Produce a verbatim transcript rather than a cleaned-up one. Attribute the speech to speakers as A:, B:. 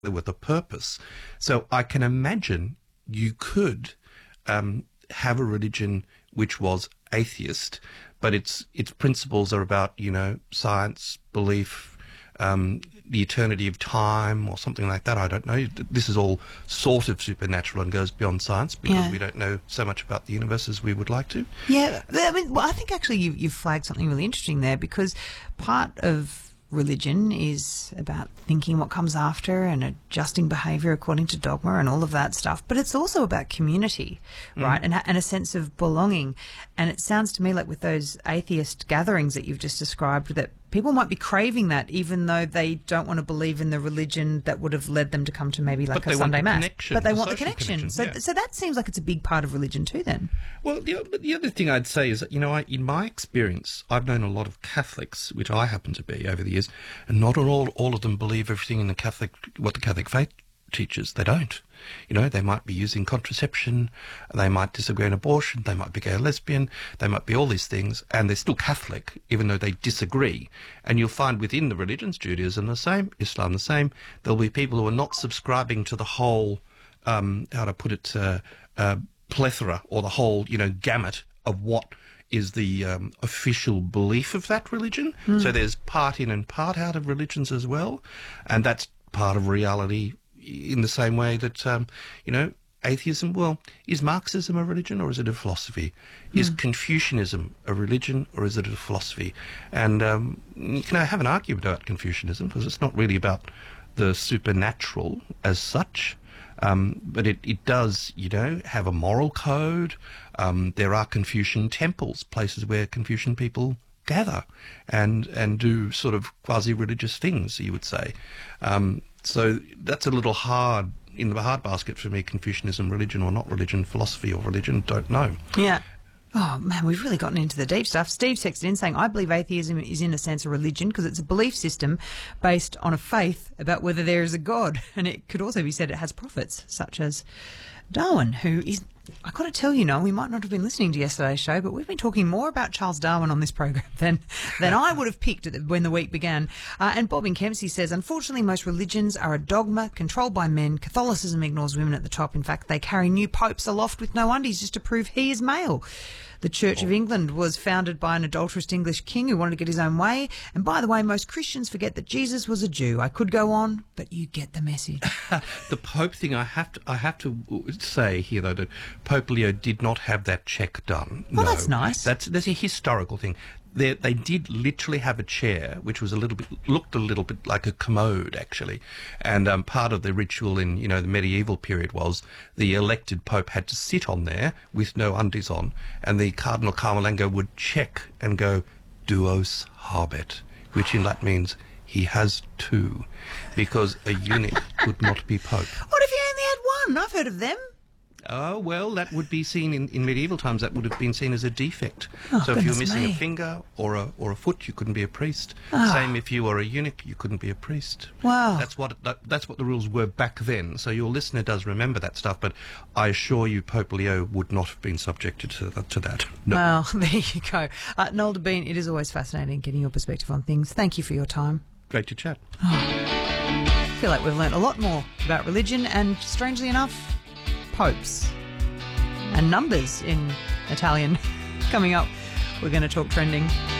A: with a purpose. So I can imagine you could um, have a religion which was atheist, but its its principles are about, you know, science, belief, um, the eternity of time or something like that. I don't know. This is all sort of supernatural and goes beyond science because
B: Yeah.
A: we don't know so much about the universe as we would like to.
B: Yeah, I mean, well, I think actually you, you've flagged something really interesting there, because part of religion is about thinking what comes after and adjusting behaviour according to dogma and all of that stuff. But it's also about community, right, and, and a sense of belonging. And it sounds to me like with those atheist gatherings that you've just described, that people might be craving that even though they don't want to believe in the religion that would have led them to come to maybe like
A: But
B: a
A: they want
B: Sunday
A: the
B: Mass.
A: connection,
B: But they
A: the
B: want the
A: social
B: connection.
A: connection,
B: So,
A: yeah.
B: so that seems like it's a big part of religion too then.
A: Well, the, but the other thing I'd say is that, you know, I, in my experience, I've known a lot of Catholics, which I happen to be over the years, and not all all of them believe everything in the Catholic, what the Catholic faith teaches. They don't. You know, they might be using contraception, they might disagree on abortion, they might be gay or lesbian, they might be all these things, and they're still Catholic, even though they disagree. And you'll find within the religions, Judaism the same, Islam the same, there'll be people who are not subscribing to the whole, um, how to put it, uh, uh, plethora or the whole, you know, gamut of what is the um, official belief of that religion. Mm. So there's part in and part out of religions as well, and that's part of reality in the same way that, um, you know, atheism, well, is Marxism a religion or is it a philosophy? Mm. Is Confucianism a religion or is it a philosophy? And um, you can have an argument about Confucianism because it's not really about the supernatural as such. Um, but it, it does, you know, have a moral code. Um, there are Confucian temples, places where Confucian people gather and and do sort of quasi-religious things, you would say. Um, so that's a little hard, in the hard basket for me, Confucianism, religion or not religion, philosophy or religion, don't know.
B: Yeah. Oh, man, we've really gotten into the deep stuff. Steve texted in saying, I believe atheism is in a sense a religion because it's a belief system based on a faith about whether there is a God. And it could also be said it has prophets, such as Darwin, who is, I got to tell you, Noel, we might not have been listening to yesterday's show, but we've been talking more about Charles Darwin on this program than, than I would have picked at the, when the week began. Uh, and Bob in Kempsey says, unfortunately, most religions are a dogma controlled by men. Catholicism ignores women at the top. In fact, they carry new popes aloft with no undies just to prove he is male. The Church of England was founded by an adulterous English king who wanted to get his own way. And by the way, most Christians forget that Jesus was a Jew. I could go on, but you get the message.
A: The Pope thing, I have to, I have to say here though that Pope Leo did not have that check done.
B: Well,
A: no,
B: that's nice.
A: That's that's a historical thing. They, they did literally have a chair, which was a little bit, looked a little bit like a commode, actually. And um, part of the ritual in, you know, the medieval period was the elected pope had to sit on there with no undies on, and the Cardinal Carmelengo would check and go, duos habet, which in Latin means he has two, because a eunuch could not be pope.
B: What if you only had one? I've heard of them.
A: Oh, well, that would be seen in, in medieval times, that would have been seen as a defect.
B: Oh,
A: so if you were
B: goodness
A: missing
B: me.
A: a finger or a or a foot, you couldn't be a priest.
B: Oh.
A: Same if you were a eunuch, you couldn't be a priest.
B: Wow.
A: That's what that, that's what the rules were back then. So your listener does remember that stuff, but I assure you Pope Leo would not have been subjected to that. To that. No.
B: Well, there you go. Uh, Noel Debien, it is always fascinating getting your perspective on things. Thank you for your time.
A: Great to chat.
B: I feel like we've learnt a lot more about religion and, strangely enough, popes. And numbers in Italian. Coming up, we're going to talk trending.